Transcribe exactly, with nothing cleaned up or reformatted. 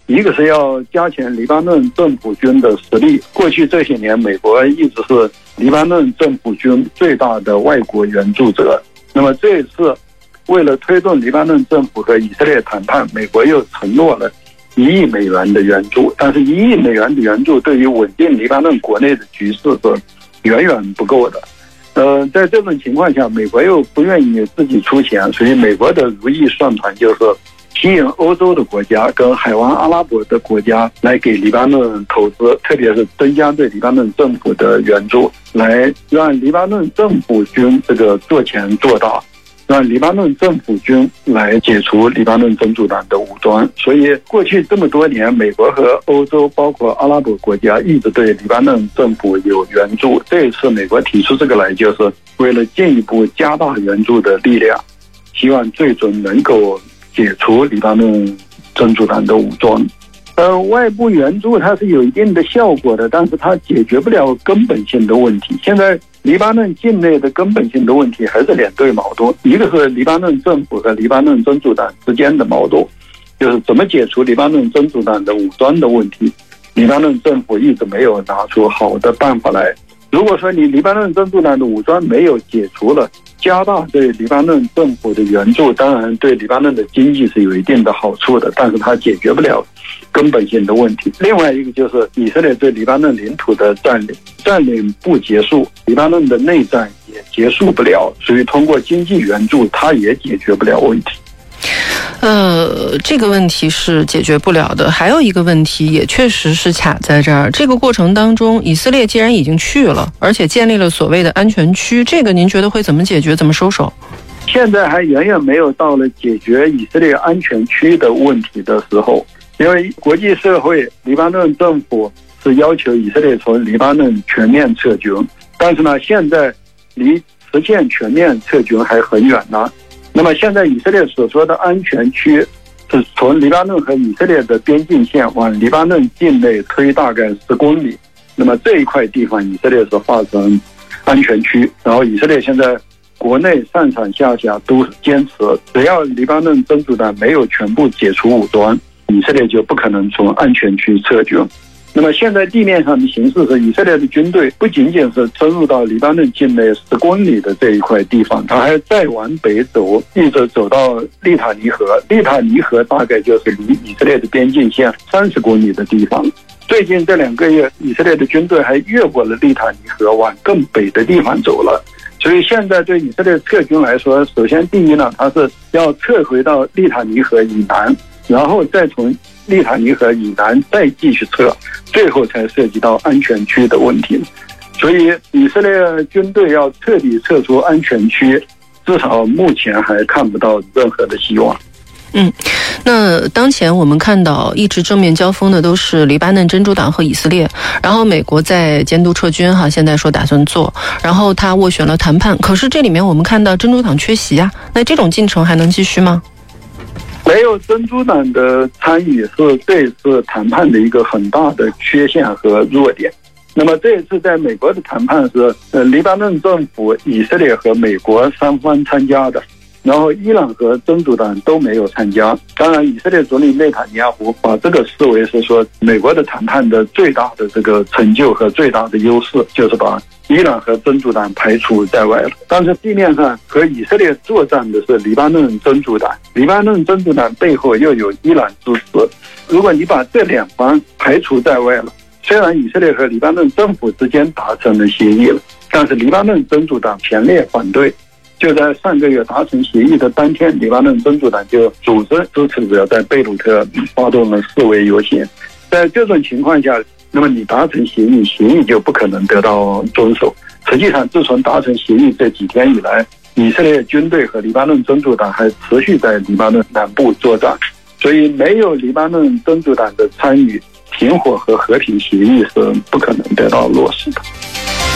一个是要加强黎巴嫩政府军的实力。过去这些年，美国一直是黎巴嫩政府军最大的外国援助者。那么这一次，为了推动黎巴嫩政府和以色列谈判，美国又承诺了一亿美元的援助。但是，一亿美元的援助对于稳定黎巴嫩国内的局势是远远不够的。呃，在这种情况下，美国又不愿意自己出钱，所以美国的如意算盘就是吸引欧洲的国家跟海湾阿拉伯的国家来给黎巴嫩投资，特别是增加对黎巴嫩政府的援助，来让黎巴嫩政府军这个做强做大，让黎巴嫩政府军来解除黎巴嫩真主党的武装。所以过去这么多年，美国和欧洲包括阿拉伯国家一直对黎巴嫩政府有援助。这一次美国提出这个来，就是为了进一步加大援助的力量，希望最终能够解除黎巴嫩真主党的武装。呃，外部援助它是有一定的效果的，但是它解决不了根本性的问题。现在黎巴嫩境内的根本性的问题还是两对矛盾，一个是黎巴嫩政府和黎巴嫩真主党之间的矛盾，就是怎么解除黎巴嫩真主党的武装的问题。黎巴嫩政府一直没有拿出好的办法来。如果说你黎巴嫩真主党的武装没有解除了，加大对黎巴嫩政府的援助，当然对黎巴嫩的经济是有一定的好处的，但是它解决不了根本性的问题。另外一个就是以色列对黎巴嫩领土的占领，占领不结束，黎巴嫩的内战也结束不了，所以通过经济援助，它也解决不了问题。 呃，这个问题是解决不了的。还有一个问题也确实是卡在这儿。这个过程当中，以色列既然已经去了，而且建立了所谓的安全区，这个您觉得会怎么解决，怎么收手？ 现在还远远没有到了解决以色列安全区的问题的时候，因为国际社会、黎巴嫩政府是要求以色列从黎巴嫩全面撤军，但是呢，现在离实现全面撤军还很远呢。那么现在以色列所说的安全区是从黎巴嫩和以色列的边境线往黎巴嫩境内推大概十公里，那么这一块地方以色列是划成安全区，然后以色列现在国内上上下下都是坚持，只要黎巴嫩真主党没有全部解除武装，以色列就不可能从安全区撤军。那么现在地面上的形势是，以色列的军队不仅仅是深入到黎巴嫩境内十公里的这一块地方，它还再往北走，一直走到利塔尼河。利塔尼河大概就是离以色列的边境线三十公里的地方。最近这两个月，以色列的军队还越过了利塔尼河，往更北的地方走了。所以现在对以色列撤军来说，首先第一呢，它是要撤回到利塔尼河以南，然后再从利塔尼河以南再继续撤，最后才涉及到安全区的问题。所以以色列军队要彻底撤出安全区，至少目前还看不到任何的希望。 嗯，那当前我们看到一直正面交锋的都是黎巴嫩真主党和以色列，然后美国在监督撤军哈，现在说打算做，然后他斡旋了谈判，可是这里面我们看到真主党缺席啊，那这种进程还能继续吗？ 没有真主党的参与是这次谈判的一个很大的缺陷和弱点。那么这一次在美国的谈判是呃，黎巴嫩政府、以色列和美国三方参加的，然后伊朗和真主党都没有参加。当然以色列总理内塔尼亚胡把这个视为是说美国的谈判的最大的这个成就和最大的优势，就是把伊朗和真主党排除在外了。但是地面上和以色列作战的是黎巴嫩真主党，黎巴嫩真主党背后又有伊朗支持。如果你把这两方排除在外了，虽然以色列和黎巴嫩政府之间达成了协议了，但是黎巴嫩真主党强烈反对。就在上个月达成协议的当天，黎巴嫩真主党就组织支持者在贝鲁特发动了示威游行。在这种情况下，那么你达成协议，协议就不可能得到遵守。实际上，自从达成协议这几天以来，以色列军队和黎巴嫩真主党还持续在黎巴嫩南部作战，所以没有黎巴嫩真主党的参与，停火和和平协议是不可能得到落实的。